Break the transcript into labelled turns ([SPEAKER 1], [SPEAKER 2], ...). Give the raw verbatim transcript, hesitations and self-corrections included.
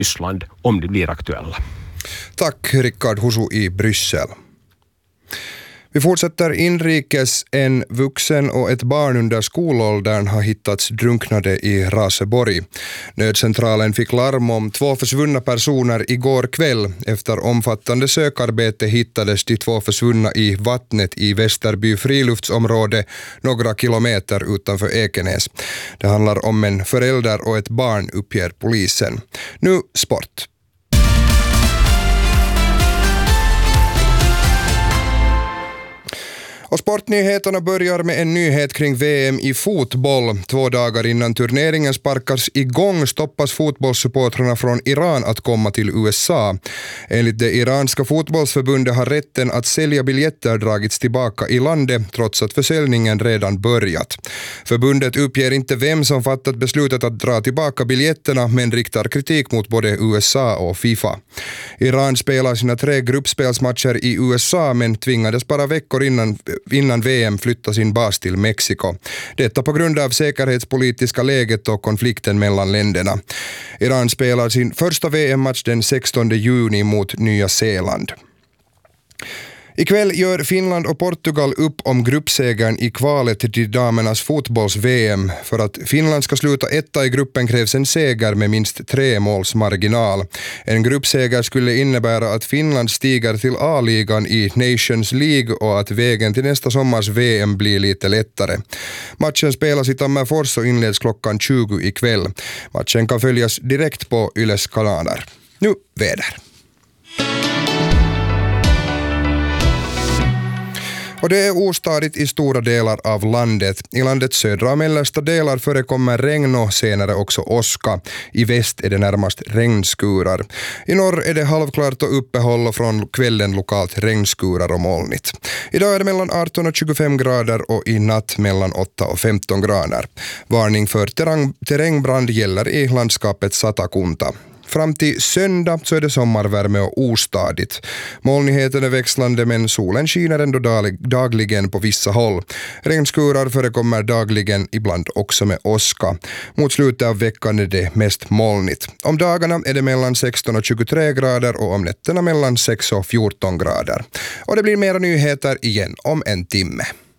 [SPEAKER 1] Ryssland om det blir aktuella.
[SPEAKER 2] Tack Rickard Husu i Bryssel. Vi fortsätter inrikes. En vuxen och ett barn under skolåldern har hittats drunknade i Raseborg. Nödcentralen fick larm om två försvunna personer igår kväll. Efter omfattande sökarbete hittades de två försvunna i vattnet i Västerby friluftsområde några kilometer utanför Ekenäs. Det handlar om en förälder och ett barn, uppger polisen. Nu sport. Och sportnyheterna börjar med en nyhet kring V M i fotboll. Två dagar innan turneringen sparkas igång stoppas fotbollssupportrarna från Iran att komma till U S A. Enligt det iranska fotbollsförbundet har rätten att sälja biljetter dragits tillbaka i landet trots att försäljningen redan börjat. Förbundet uppger inte vem som fattat beslutet att dra tillbaka biljetterna men riktar kritik mot både U S A och FIFA. Iran spelar sina tre gruppspelsmatcher i U S A men tvingades bara veckor innan innan V M flyttar sin bas till Mexiko. Detta på grund av säkerhetspolitiska läget och konflikten mellan länderna. Iran spelar sin första V M-match den sextonde juni mot Nya Zeeland. Ikväll gör Finland och Portugal upp om gruppsegern i kvalet till damernas fotbolls-V M. För att Finland ska sluta etta i gruppen krävs en seger med minst tre måls marginal. En gruppseger skulle innebära att Finland stiger till A-ligan i Nations League och att vägen till nästa sommars V M blir lite lättare. Matchen spelas i Tammerfors och inleds klockan tjugo ikväll. Matchen kan följas direkt på Yles kanaler. Nu väder. Och det är ostadigt i stora delar av landet. I landets södra och mellersta delar förekommer regn och senare också åska. I väst är det närmast regnskurar. I norr är det halvklart och uppehåll och från kvällen lokalt regnskurar och molnigt. Idag är det mellan arton och tjugofem grader och i natt mellan åtta och femton grader. Varning för terräng, terrängbrand gäller i landskapet Satakunta. Fram till söndag så är det sommarvärme och ostadigt. Molnigheten är växlande men solen skiner ändå dagligen på vissa håll. Regnskurar förekommer dagligen, ibland också med åska. Mot slutet av veckan är det mest molnigt. Om dagarna är det mellan sexton och tjugotre grader och om nätterna mellan sex och fjorton grader. Och det blir mera nyheter igen om en timme.